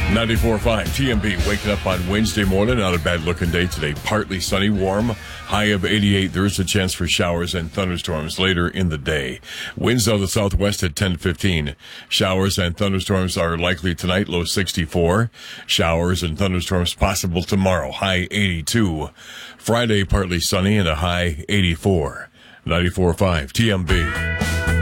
94.5 TMB, waking up on Wednesday morning. Not a bad looking day today. Partly sunny, warm, high of 88. There is a chance for showers and thunderstorms later in the day. Winds out of the southwest at 10-15. Showers and thunderstorms are likely tonight, low 64. Showers and thunderstorms possible tomorrow, high 82. Friday, partly sunny and a high 84. 94.5 TMB.